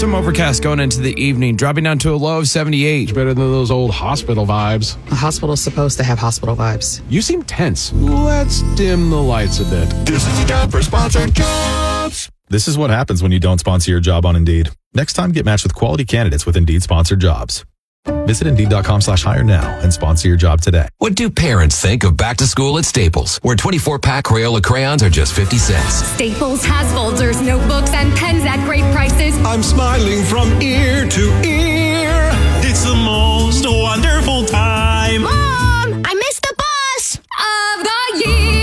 Some overcast going into the evening, dropping down to a low of 78. Better than those old hospital vibes. A hospital's supposed to have hospital vibes. You seem tense. Let's dim the lights a bit. This is the time for sponsored jobs. This is what happens when you don't sponsor your job on Indeed. Next time, get matched with quality candidates with Indeed sponsored jobs. Visit Indeed.com/hire now and sponsor your job today. What do parents think of back to school at Staples, where 24-pack Crayola crayons are just 50 cents? Staples has folders, notebooks, and pens at great prices. I'm smiling from ear to ear. It's the most wonderful time. Mom, I missed the bus of the year.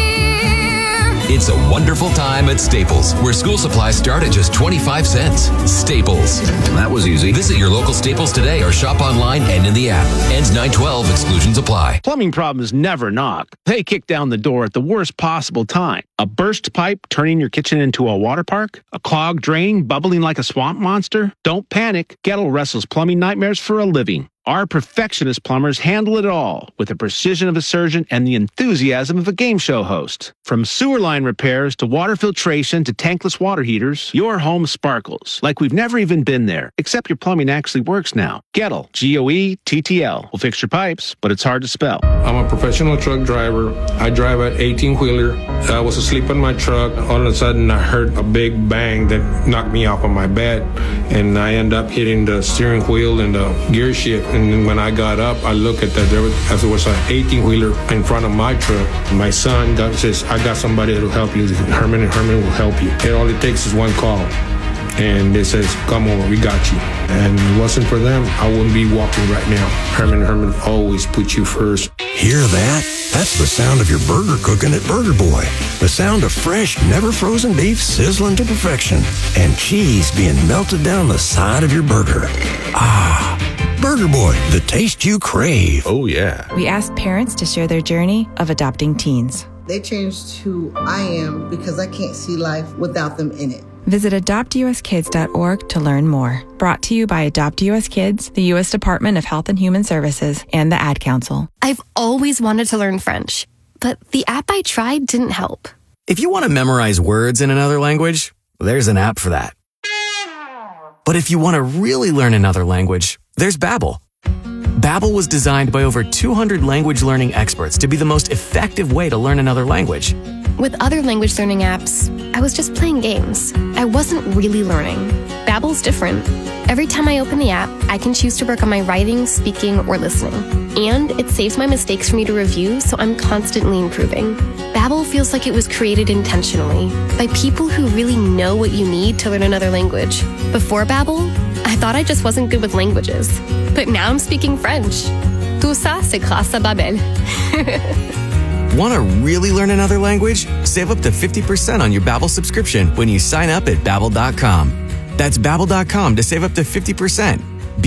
It's a wonderful time at Staples, where school supplies start at just 25 cents. Staples. That was easy. Visit your local Staples today or shop online and in the app. Ends 9/12. Exclusions apply. Plumbing problems never knock. They kick down the door at the worst possible time. A burst pipe turning your kitchen into a water park? A clogged drain bubbling like a swamp monster? Don't panic. Gettle wrestles plumbing nightmares for a living. Our perfectionist plumbers handle it all with the precision of a surgeon and the enthusiasm of a game show host. From sewer line repairs to water filtration to tankless water heaters, your home sparkles like we've never even been there, except your plumbing actually works now. Gettle, Goettl, will fix your pipes, but it's hard to spell. I'm a professional truck driver. I drive an 18-wheeler. I was asleep in my truck. All of a sudden, I heard a big bang that knocked me off of my bed, and I ended up hitting the steering wheel and the gear shift. And then when I got up, I looked at that. There was an 18-wheeler in front of my truck. My son says, I got somebody that will help you. Herman will help you. And all it takes is one call. And they says, come over, we got you. And if it wasn't for them, I wouldn't be walking right now. Herman always put you first. Hear that? That's the sound of your burger cooking at Burger Boy. The sound of fresh, never frozen beef sizzling to perfection. And cheese being melted down the side of your burger. Ah, Burger Boy, the taste you crave. Oh, yeah. We asked parents to share their journey of adopting teens. They changed who I am because I can't see life without them in it. Visit adoptuskids.org to learn more. Brought to you by Adopt US Kids, the U.S. Department of Health and Human Services, and the Ad Council. I've always wanted to learn French, but the app I tried didn't help. If you want to memorize words in another language, there's an app for that. But if you want to really learn another language, there's Babbel. Babbel was designed by over 200 language learning experts to be the most effective way to learn another language. With other language learning apps, I was just playing games. I wasn't really learning. Babbel's different. Every time I open the app, I can choose to work on my writing, speaking, or listening. And it saves my mistakes for me to review, so I'm constantly improving. Babbel feels like it was created intentionally by people who really know what you need to learn another language. Before Babbel, I thought I just wasn't good with languages. But now I'm speaking French. Tout ça, c'est grâce à Babbel. Want to really learn another language? Save up to 50% on your Babbel subscription when you sign up at Babbel.com. That's Babbel.com to save up to 50%.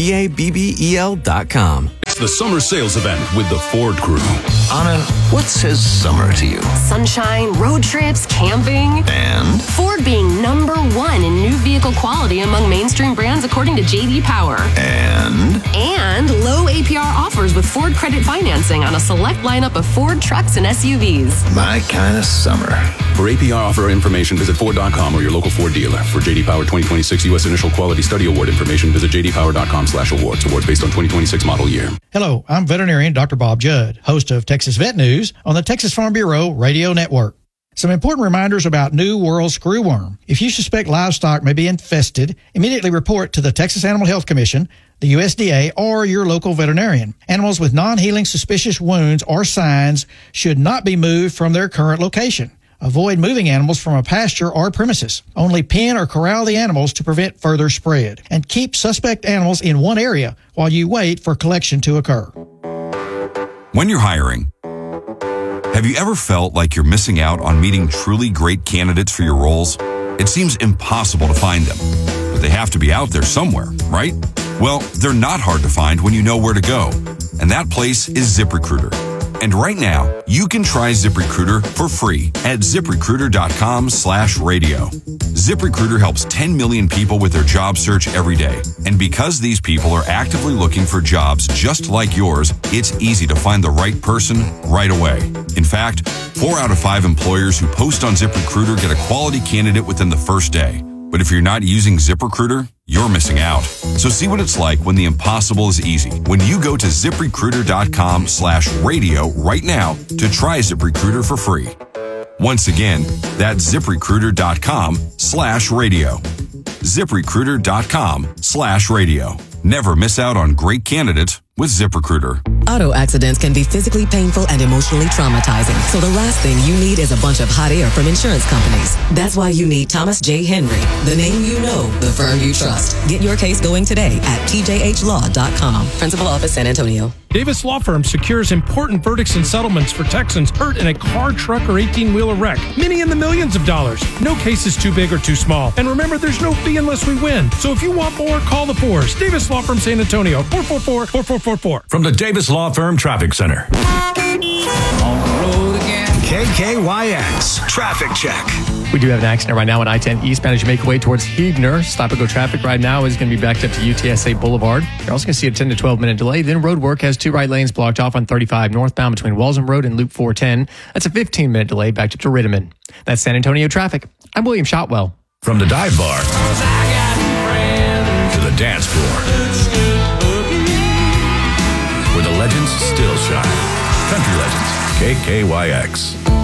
Babbel.com. It's the summer sales event with the Ford Crew. Anna, what says summer to you? Sunshine, road trips, camping. And? Ford being #1 in new vehicle quality among mainstream brands according to J.D. Power. And low APR offers with Ford credit financing on a select lineup of Ford trucks and SUVs. My kind of summer. For APR offer information, visit Ford.com or your local Ford dealer. For J.D. Power 2026 U.S. Initial Quality Study Award information, visit jdpower.com/awards. Awards based on 2026 model year. Hello, I'm veterinarian Dr. Bob Judd, host of Texas Vet News on the Texas Farm Bureau Radio Network. Some important reminders about New World Screwworm. If you suspect livestock may be infested, immediately report to the Texas Animal Health Commission, the USDA, or your local veterinarian. Animals with non-healing suspicious wounds or signs should not be moved from their current location. Avoid moving animals from a pasture or premises. Only pen or corral the animals to prevent further spread. And keep suspect animals in one area while you wait for collection to occur. When you're hiring, have you ever felt like you're missing out on meeting truly great candidates for your roles? It seems impossible to find them, but they have to be out there somewhere, right? Well, they're not hard to find when you know where to go, and that place is ZipRecruiter. And right now, you can try ZipRecruiter for free at ZipRecruiter.com/radio. ZipRecruiter helps 10 million people with their job search every day. And because these people are actively looking for jobs just like yours, it's easy to find the right person right away. In fact, 4 out of 5 employers who post on ZipRecruiter get a quality candidate within the first day. But if you're not using ZipRecruiter, you're missing out. So see what it's like when the impossible is easy. When you go to ZipRecruiter.com/radio right now to try ZipRecruiter for free. Once again, that's ZipRecruiter.com/radio. ZipRecruiter.com/radio. Never miss out on great candidates with ZipRecruiter. Auto accidents can be physically painful and emotionally traumatizing. So the last thing you need is a bunch of hot air from insurance companies. That's why you need Thomas J. Henry, the name you know, the firm you trust. Get your case going today at tjhlaw.com. Principal Office, San Antonio. Davis Law Firm secures important verdicts and settlements for Texans hurt in a car, truck, or 18-wheeler wreck. Many in the millions of dollars. No case is too big or too small. And remember, there's no fee unless we win. So if you want more, call the Fours. Davis Law Firm, San Antonio, 444-4444. From the Davis Law Firm Traffic Center. KKYX Traffic Check. We do have an accident right now on I-10 eastbound as you make your way towards Heidner. Stop-and-go traffic right now is going to be backed up to UTSA Boulevard. You're also going to see a 10 to 12-minute delay. Then road work has 2 right lanes blocked off on 35 northbound between Walsham Road and Loop 410. That's a 15-minute delay backed up to Rittiman. That's San Antonio traffic. I'm William Shotwell. From the dive bar to the dance floor, where the legends still shine. Country Legends, KKYX.